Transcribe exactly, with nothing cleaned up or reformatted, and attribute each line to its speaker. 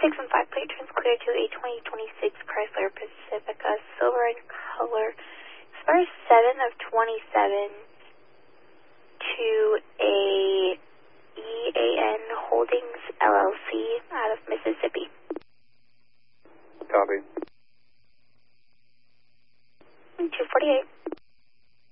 Speaker 1: six one five, plate trans clear to a twenty twenty-six Chrysler Pacifica, silver in color. Spur seven of twenty-seven to a E A N Holdings L L C out of Mississippi.
Speaker 2: Copy.